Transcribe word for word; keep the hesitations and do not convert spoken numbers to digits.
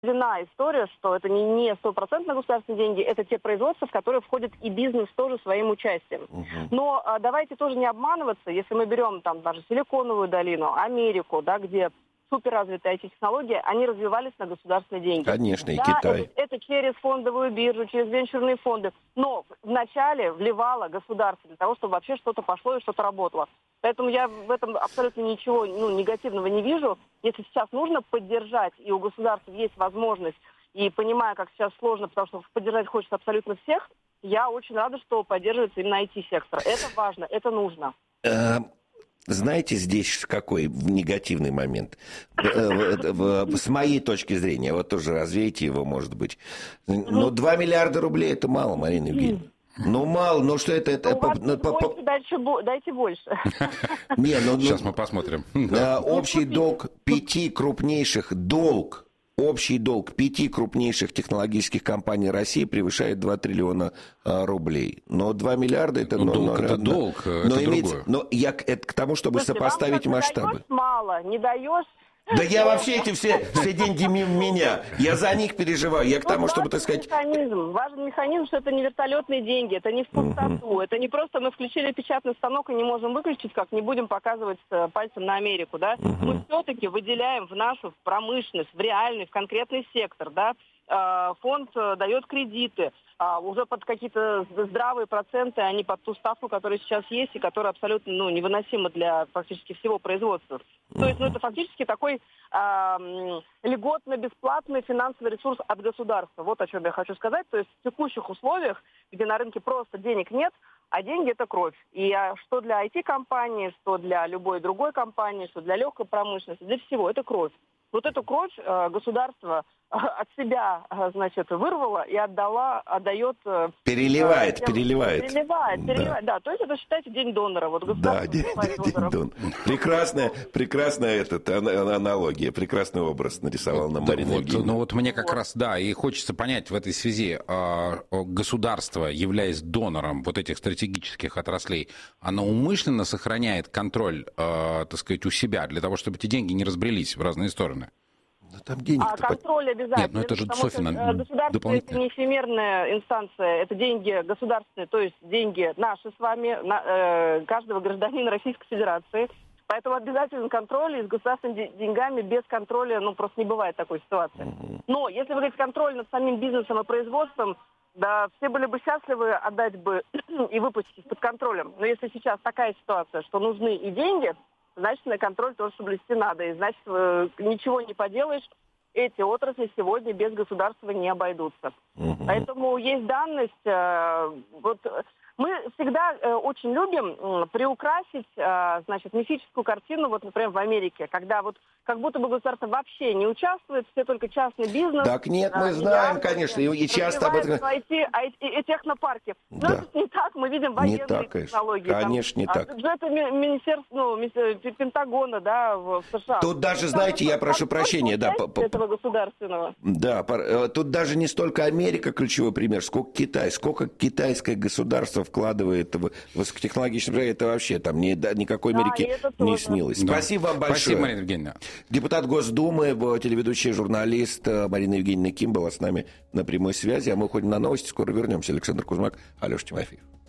Вина история, что это не не стопроцентно государственные деньги, это те производства, в которые входит и бизнес тоже своим участием. Uh-huh. Но а, давайте тоже не обманываться, если мы берем там даже Силиконовую долину, Америку, да, где суперразвитые ай ти-технологии, они развивались на государственные деньги. Конечно, и да, Китай. Это, это через фондовую биржу, через венчурные фонды. Но вначале вливало государство для того, чтобы вообще что-то пошло и что-то работало. Поэтому я в этом абсолютно ничего ну, негативного не вижу. Если сейчас нужно поддержать, и у государства есть возможность, и понимая, как сейчас сложно, потому что поддержать хочется абсолютно всех, я очень рада, что поддерживается именно ай ти-сектор. Это важно, это нужно. Знаете, здесь какой негативный момент? С моей точки зрения, вот тоже развейте его, может быть. Но два миллиарда рублей – это мало, Марина Евгеньевна. Ну, мало, но что это... это по, по, больше, дальше, дайте больше. Не, ну, сейчас мы посмотрим. Общий долг пяти крупнейших, долг, общий долг пяти крупнейших технологических компаний России превышает два триллиона а, рублей. Но два миллиарда это... Ну, но, долг но, это но, долг, но, это но другое. Имеется, но я это к тому, чтобы Слушайте, сопоставить вам масштабы. Даешь мало, не даешь... Да я вообще эти все, все деньги мимо меня. Я за них переживаю. Я к тому, чтобы, так сказать... Механизм. Важен механизм, что это не вертолетные деньги, это не в пустоту. Uh-huh. Это не просто мы включили печатный станок и не можем выключить, как не будем показывать пальцем на Америку, да. Uh-huh. Мы все-таки выделяем в нашу промышленность, в реальный, в конкретный сектор, да. Фонд дает кредиты уже под какие-то здравые проценты, а не под ту ставку, которая сейчас есть и которая абсолютно ну, невыносима для практически всего производства. То есть ну, это фактически такой э, льготно-бесплатный финансовый ресурс от государства. Вот о чем я хочу сказать. То есть в текущих условиях, где на рынке просто денег нет, а деньги – это кровь. И а, что для ай ти-компании, что для любой другой компании, что для легкой промышленности, для всего – это кровь. Вот эту кровь э, государство э, от себя, э, значит, вырвало и отдала, отдает... Э, переливает, тем, переливает. Переливает, да. переливает, да. То есть это, считайте, день донора. Вот да, день, день донора. Прекрасная, прекрасная этот, аналогия, прекрасный образ нарисовал нам да, Марина вот, Евгеньевна. Ну вот мне как вот. раз, да, и хочется понять в этой связи, государство, являясь донором вот этих стратегических отраслей, оно умышленно сохраняет контроль, так сказать, у себя, для того, чтобы эти деньги не разбрелись в разные стороны? Ну, там денег а контроль обязательно. Нет, ну это же софинанс... Государство это не эфемерная инстанция, это деньги государственные, то есть деньги наши с вами, на, э, каждого гражданина Российской Федерации. Поэтому обязательно контроль, и с государственными деньгами без контроля, ну, просто не бывает такой ситуации. Но если вы говорите контроль над самим бизнесом и производством, да, все были бы счастливы отдать бы и выпустить из-под контролем. Но если сейчас такая ситуация, что нужны и деньги, значит, на контроль тоже соблюсти надо. И значит, ничего не поделаешь, эти отрасли сегодня без государства не обойдутся. Uh-huh. Поэтому есть данность. Э, вот, мы всегда э, очень любим э, приукрасить, э, значит, мифическую картину, вот, например, в Америке, когда вот как будто бы государство вообще не участвует, все только частный бизнес. Так нет, мы знаем, яркие, конечно, и часто об этом... ай ти, ай ти, и технопарки. Но да. это не так, мы видим военные так, технологии. Конечно, там, не так. Бюджеты министерства, ну, Пентагона, да, в США. Тут даже, знаете, я прошу прощения, да, этого государственного. Да, тут даже не столько Америка ключевой пример, сколько Китай, сколько китайское государство вкладывает в высокотехнологичные проекты, это вообще там ни, никакой Америки да, не снилось. Да. Спасибо вам большое. Спасибо, Марина Евгеньевна. Депутат Госдумы, телеведущий, журналист Марина Евгеньевна Ким была с нами на прямой связи, а мы уходим на новости, скоро вернемся. Александр Кузьмак, Алеша Тимофеев.